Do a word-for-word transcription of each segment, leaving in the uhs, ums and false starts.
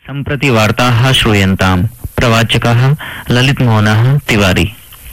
सम्प्रति वार्ताः श्रूयन्ताम्। प्रवाचकः ललितमोहनः तिवारी।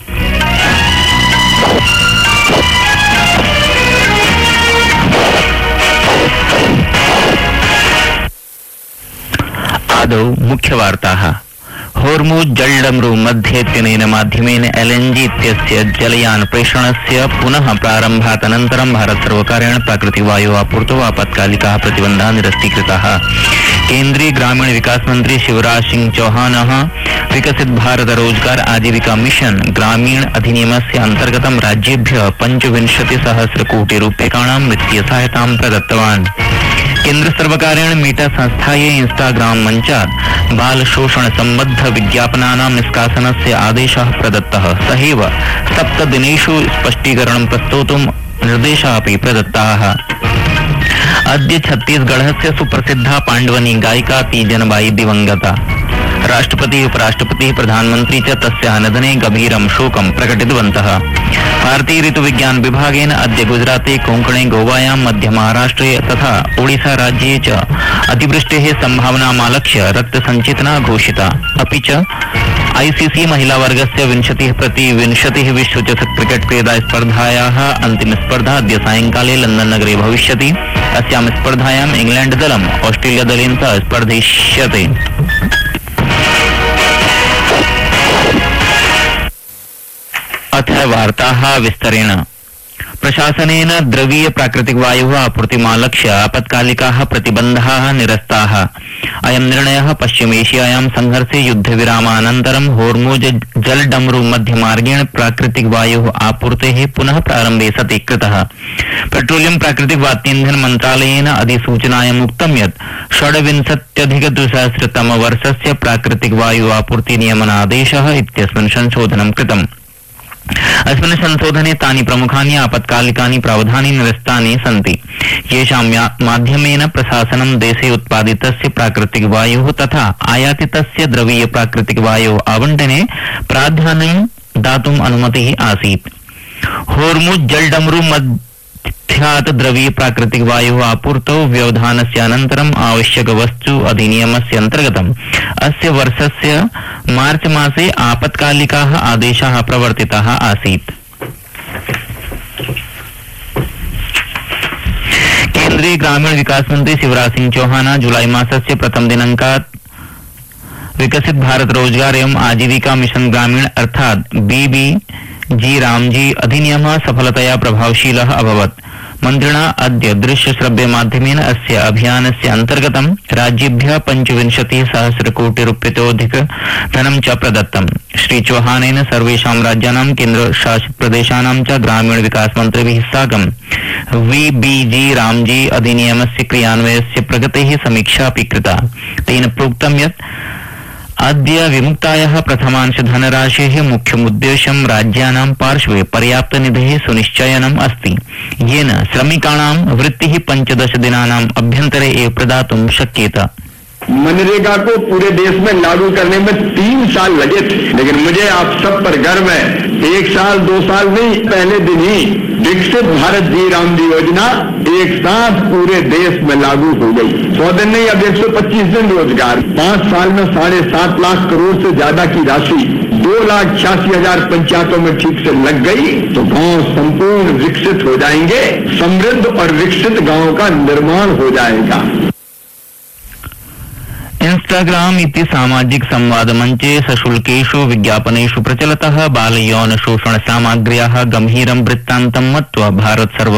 आदौ मुख्यवार्ताः। होर्मुज़ जलडमरू मध्येत्यनेन माध्यमेन एलएनजी इत्यस्य जलयान प्रेषणस्य पुनः प्रारम्भात् भारत सर्वकारेण प्राकृतिकवायोः आपूर्तौ आपत्कालिकाः प्रतिबन्धाः निरस्तीकृताः। केन्द्रीय ग्रामीण विकास मंत्री शिवराज सिंह चौहानः विकसित भारत रोजगार आजीविका मिशन ग्रामीण अधिनियमस्य अंतर्गतं राज्येभ्यः पंचविंशति सहस्र कोटि रूप्यकाणां वित्तीय सहायतां प्रदत्तवान्। केन्द्र सर्वकारेण मेटा संस्थायै इंस्टाग्राम मंचात् बाल शोषण सम्बद्ध विज्ञापनानां निष्कासनस्य आदेशः प्रदत्तः। सहैव सप्तदिनेषु स्पष्टीकरणं प्रस्तोतुं निर्देशाः अपि प्रदत्ताः। अद्य छत्तीसगढ़स्य सुप्रसिद्धा पाण्डवनी गायिका तीजनबाई दिवंगता। राष्ट्रपति उपराष्ट्रपति प्रधानमंत्री च तस्याः निधने गभीरं शोकं प्रकटितवन्तः। भारतीय ऋतु विज्ञान विभागेन अद्य गुजराते कोंकणे गोवायां मध्य महाराष्ट्रे तथा ओडिशा राज्ये च अतिवृष्टेः संभावनामालक्ष्य रक्तसञ्चेतना घोषिता। अपि च आईसीसी महिला वर्गस्य विंशतिः प्रति विंशतिः विश्वचषक क्रिकेट क्रीडा स्पर्धायाः अन्तिम स्पर्धा अद्य सायंकाले लंदन नगरे भविष्यति। अस्यां स्पर्धायाम् इंग्लैंड दलम् ऑस्ट्रेलिया दलेन सह स्पर्धिष्यते। अथ वार्ताः विस्तरेण। प्रशासनेन द्रवीय प्राकृतिक वायुः आपूर्तिमालक्ष्य आपत्कालिकाः प्रतिबन्धाः निरस्ताः। अयं निर्णयः पश्चिम एशियायां संघर्षे युद्धविरामानन्तरं होर्मुज़ जलडमरू मध्यमार्गेण प्राकृतिक वायुः आपूर्तेः पुनः प्रारम्भे सति कृतः। पेट्रोलियम प्राकृतिक वात्यईन्धन मन्त्रालयेन अधिसूचनायाम् उक्तं यत् षड्विंशत्यधिक द्विसहस्रतमवर्षस्य प्राकृतिक वायु आपूर्ति नियमनादेशः इत्यस्मिन् संशोधनं कृतम्। अस्मिन् संशोधने तानि प्रमुखानि आपत्कालिकानि प्रावधानानि निरस्तानि सन्ति, येषां माध्यमेन प्रशासनं देशे उत्पादितस्य प्राकृतिक वायुः तथा आयातितस्य द्रवीय प्राकृतिक वायोः आवंटने प्राधान्यं दातुम् अनुमतिः आसीत्। होर्मुज़ जलडमरू मध्यात् द्रवीय प्राकृतिक वायुः आपूर्तौ व्यवधानस्य अनन्तरम् आवश्यक वस्तु अधिनियमस्य अन्तर्गतम् अस्य वर्षस्य मार्च मासे आपत्कालिकाः आदेशाः प्रवर्तिताः आसीत्। केन्द्रीय ग्रामीण विकास मंत्री शिवराज सिंह चौहान जुलाई मासस्य प्रथम दिनांकात् विकसित भारत रोजगार एवं आजीविका मिशन ग्रामीण अर्थात् बीबीजी रामजी अधिनियमः सफलतया प्रभावशीलः अभवत्। मन्त्रिणा अद्य दृश्य श्रव्य माध्यमेन अस्य अभियानस्य अन्तर्गतं राज्येभ्यः पंचविंशतिः सहस्र कोटि रूप्यतोऽधिक धनं च प्रदत्तम्। श्री चौहानेन सर्वेषां राज्यानां केन्द्रशासित प्रदेशानां च ग्रामीण विकास मन्त्रिभिः साकं वीबीजी रामजी अधिनियमस्य क्रियान्वयस्य प्रगतेः समीक्षा अपि कृता। तेन प्रोक्तं यत् अद्य विमुक्तायाः प्रथमांश धनराशेः मुख्यमुद्देश्यं राज्यानां पार्श्वे पर्याप्तनिधेः सुनिश्चयनम् अस्ति, येन श्रमिकाणां वृत्तिः पञ्चदश दिनानाम् अभ्यन्तरे एव प्रदातुं शक्येत। मनरेगा को पूरे देश में लागू करने में तीन साल लगे थे, लेकिन मुझे आप सब पर गर्व है, एक साल दो साल नहीं, पहले दिन ही विकसित भारत जी राम जी योजना एक साथ पूरे देश में लागू हो गई। सौ दिन नहीं, अब एक सौ पच्चीस दिन रोजगार, पांच साल में साढ़े सात लाख करोड़ से ज्यादा की राशि दो लाख छियासी हजार पंचायतों में ठीक से लग गई, तो गांव संपूर्ण विकसित हो जाएंगे, समृद्ध और विकसित गांव का निर्माण हो जाएगा। इंस्टाग्राम इति सामाजिक संवाद मंचे सशुल्केषु विज्ञापनेषु प्रचलतः बाल यौन शोषण सामग्र्याः गंभीरं वृत्तान्तं मत्वा भारत सर्व